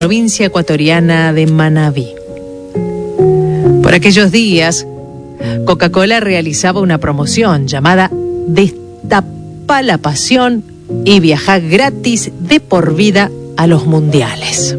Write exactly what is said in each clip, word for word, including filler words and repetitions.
provincia ecuatoriana de Manabí. Por aquellos días, Coca-Cola realizaba una promoción llamada Destapa la pasión y viaja gratis de por vida a los mundiales.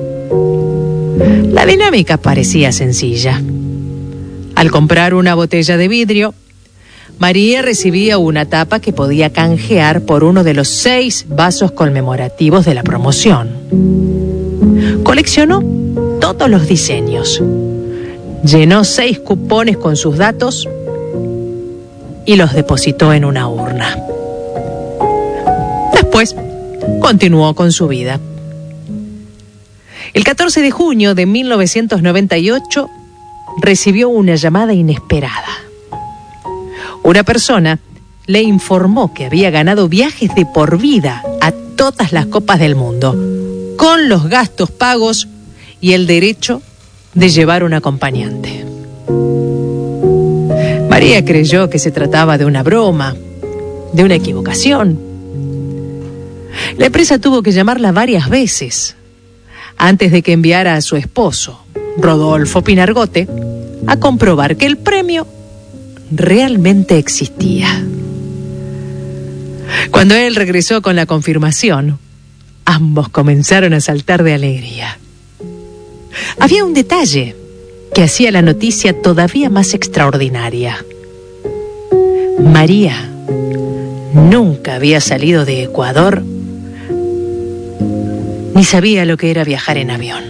La dinámica parecía sencilla. Al comprar una botella de vidrio, María recibía una tapa que podía canjear por uno de los seis vasos conmemorativos de la promoción. Coleccionó todos los diseños, llenó seis cupones con sus datos y los depositó en una urna. Después, continuó con su vida. El catorce de junio de mil novecientos noventa y ocho, recibió una llamada inesperada. Una persona le informó que había ganado viajes de por vida a todas las copas del mundo, con los gastos pagos y el derecho de llevar un acompañante. María creyó que se trataba de una broma, de una equivocación. La empresa tuvo que llamarla varias veces antes de que enviara a su esposo, Rodolfo Pinargote, a comprobar que el premio realmente existía. Cuando él regresó con la confirmación, ambos comenzaron a saltar de alegría. Había un detalle que hacía la noticia todavía más extraordinaria. María nunca había salido de Ecuador ni sabía lo que era viajar en avión.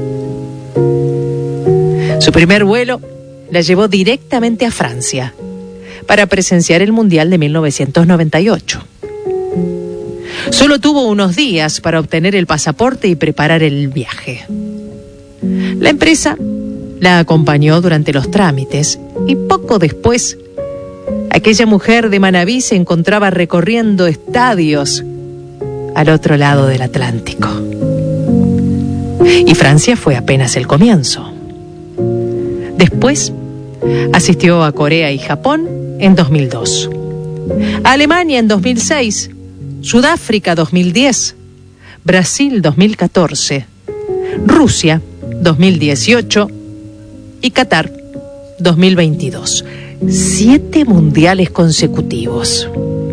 Su primer vuelo la llevó directamente a Francia para presenciar el Mundial de mil novecientos noventa y ocho. Solo tuvo unos días para obtener el pasaporte y preparar el viaje. La empresa la acompañó durante los trámites y poco después, aquella mujer de Manabí se encontraba recorriendo estadios al otro lado del Atlántico. Y Francia fue apenas el comienzo. Después, asistió a Corea y Japón en dos mil dos, a Alemania en dos mil seis, Sudáfrica dos mil diez, Brasil dos mil catorce, Rusia dos mil dieciocho y Qatar dos mil veintidós. Siete mundiales consecutivos.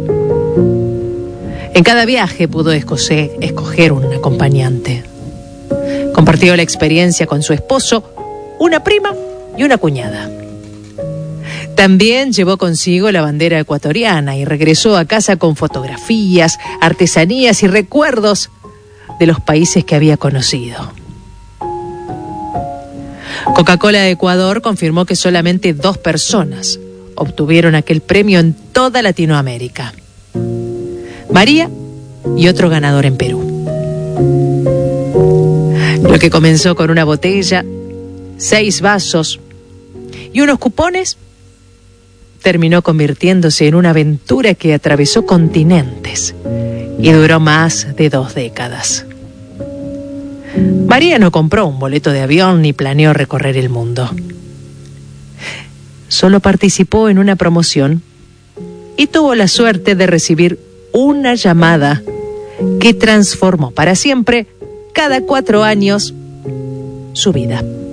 En cada viaje pudo escoger, escoger un acompañante. Compartió la experiencia con su esposo, una prima y una cuñada. También llevó consigo la bandera ecuatoriana y regresó a casa con fotografías, artesanías y recuerdos de los países que había conocido. Coca-Cola de Ecuador confirmó que solamente dos personas obtuvieron aquel premio en toda Latinoamérica: María y otro ganador en Perú. Lo que comenzó con una botella, seis vasos y unos cupones, terminó convirtiéndose en una aventura que atravesó continentes y duró más de dos décadas. María no compró un boleto de avión ni planeó recorrer el mundo. Solo participó en una promoción y tuvo la suerte de recibir una llamada que transformó para siempre, cada cuatro años, su vida.